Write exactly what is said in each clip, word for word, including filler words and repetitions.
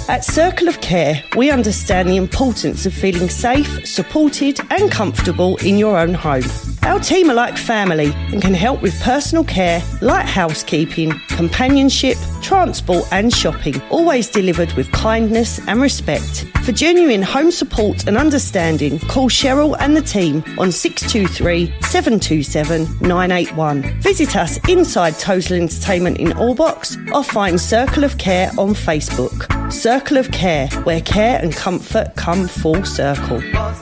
At Circle of Care, we understand the importance of feeling safe, supported and comfortable in your own home. Our team are like family and can help with personal care, light housekeeping, companionship, transport and shopping, always delivered with kindness and respect. For genuine home support and understanding, call Cheryl and the team on six two three, seven two seven, nine eight one. Visit us inside Total Entertainment in Allbox or find Circle of Care on Facebook. Circle of Care, where care and comfort come full circle.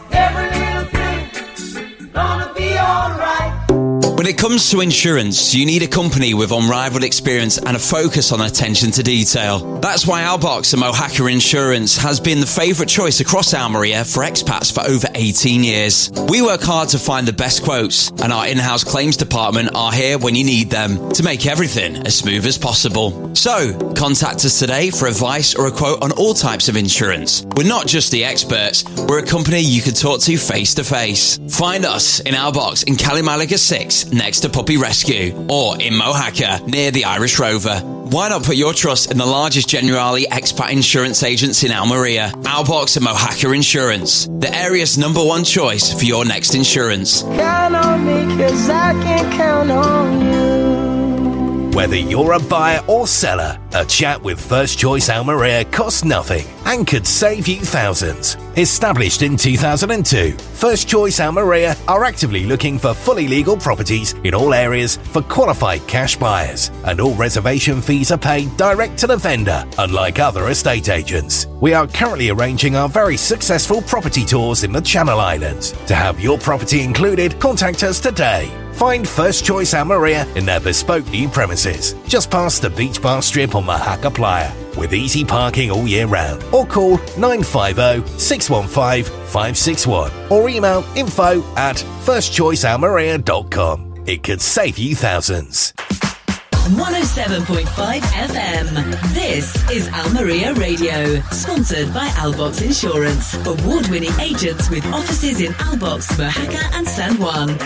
When it comes to insurance, you need a company with unrivaled experience and a focus on attention to detail. That's why Albox and Mohaka Insurance has been the favourite choice across Almeria for expats for over eighteen years. We work hard to find the best quotes, and our in-house claims department are here when you need them to make everything as smooth as possible. So, contact us today for advice or a quote on all types of insurance. We're not just the experts, we're a company you can talk to face to face. Find us in Albox in Kalimalaga six, next to Puppy Rescue, or in Mohaka, near the Irish Rover. Why not put your trust in the largest Generali expat insurance agents in Almeria, Albox and Mohaka Insurance, the area's number one choice for your next insurance. Count on me, 'cause I can count on you. Whether you're a buyer or seller, a chat with First Choice Almeria costs nothing and could save you thousands. Established in two thousand two, First Choice Almeria are actively looking for fully legal properties in all areas for qualified cash buyers, and all reservation fees are paid direct to the vendor, unlike other estate agents. We are currently arranging our very successful property tours in the Channel Islands. To have your property included, contact us today. Find First Choice Almeria in their bespoke new premises, just past the beach bar strip on Mohaka Playa, with easy parking all year round. Or call nine five zero, six one five, five six one or email info at first choice almeria dot com. It could save you thousands. one oh seven point five F M. This is Almeria Radio, sponsored by Albox Insurance, award-winning agents with offices in Albox, Mohaka and San Juan.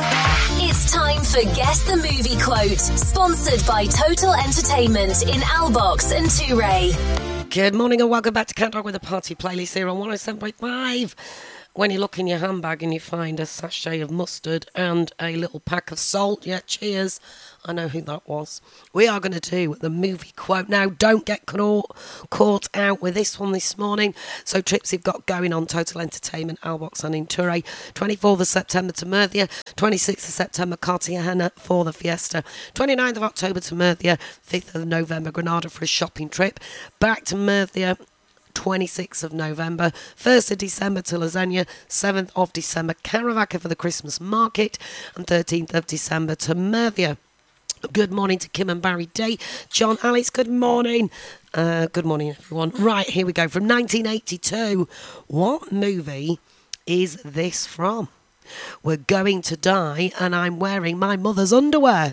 It's time for Guess the Movie Quote, sponsored by Total Entertainment in Albox and Touray. Good morning and welcome back to Countdown with a Party playlist here on one oh seven point five. When you look in your handbag and you find a sachet of mustard and a little pack of salt, yeah, cheers. I know who that was. We are going to do the movie quote. Now, don't get caught, caught out with this one this morning. So, trips you've got going on Total Entertainment, Albox and in Touray. twenty-fourth of September to Murcia. twenty-sixth of September, Cartagena for the Fiesta. twenty-ninth of October to Murcia. fifth of November, Granada for a shopping trip. Back to Murcia. twenty-sixth of November, first of December to Lasagna, seventh of December, Caravaca for the Christmas market, and thirteenth of December to Murcia. Good morning to Kim and Barry Day. John, Alex, good morning. Uh, good morning, everyone. Right, here we go. From nineteen eighty-two, what movie is this from? We're going to die and I'm wearing my mother's underwear.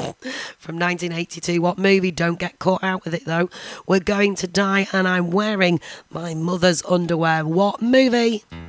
From nineteen eighty-two, what movie? Don't get caught out with it though. We're going to die and I'm wearing my mother's underwear. What movie?